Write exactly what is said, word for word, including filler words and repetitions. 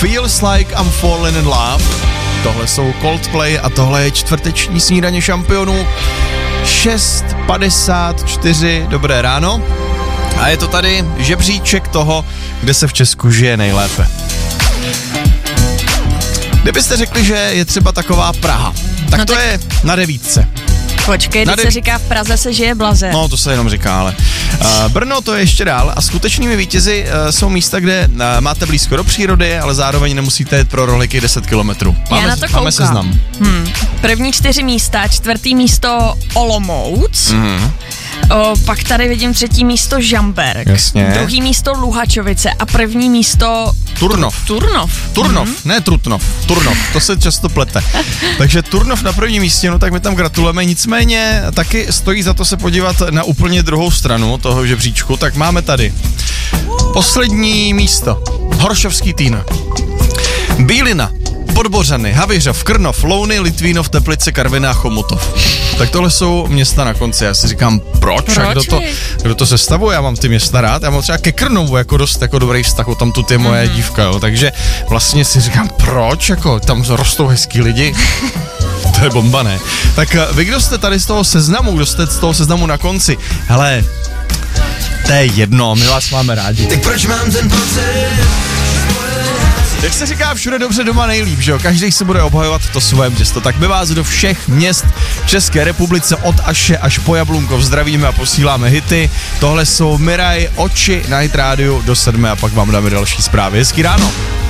Feels Like I'm Falling in Love. Tohle jsou Coldplay a tohle je čtvrteční snídaně šampionů. šest padesát čtyři, dobré ráno. A je to tady žebříček toho, kde se v Česku žije nejlépe. Kdybyste řekli, že je třeba taková Praha, tak no to tak... je na devítce. Počkej, když dev... se říká v Praze se žije blaze. No, to se jenom říká, ale uh, Brno to je ještě dál a skutečnými vítězi uh, jsou místa, kde uh, máte blízko do přírody, ale zároveň nemusíte jet pro rohlíky deset kilometrů. Máme, Já na to koukám. Máme seznam. Hmm. První čtyři místa, čtvrtý místo Olomouc, Mm. o, pak tady vidím třetí místo Žamberk, Jasně. druhý místo Luhačovice a první místo Turnov. Turnov. Turnov, Hmm. ne Trutnov, Turnov, to se často plete. Takže Turnov na prvním místě, no tak my tam gratulujeme, nicméně taky stojí za to se podívat na úplně druhou stranu toho žebříčku, tak máme tady poslední místo, Horšovský Týn, Bílina, Podbořany, Havířov, Krnov, Louny, Litvínov, Teplice, Karviná a Chomutov. Tak tohle jsou města na konci. Já si říkám, proč? Proč A kdo to, kdo to sestavuje? Já mám ty města rád. Já mám třeba ke Krnovu jako dost jako dobrý vztah, tam tu je moje mm-hmm. dívka, jo. Takže vlastně si říkám, proč? Jako tam rostou hezký lidi. To je bomba, ne? Tak vy, kdo jste tady z toho seznamu, kdo jste z toho seznamu na konci? Hele, to je jedno, my vás máme rádi. Tak proč mám ten pocit? Jak se říká, všude dobře, doma nejlíp, že jo? Každý si bude obhajovat to svoje město. Tak my vás do všech měst v České republice od Aše až po Jablunkov zdravíme a posíláme hity. Tohle jsou Miraj, Oči na Hit rádiu do sedmé a pak vám dáme další zprávy. Hezký ráno.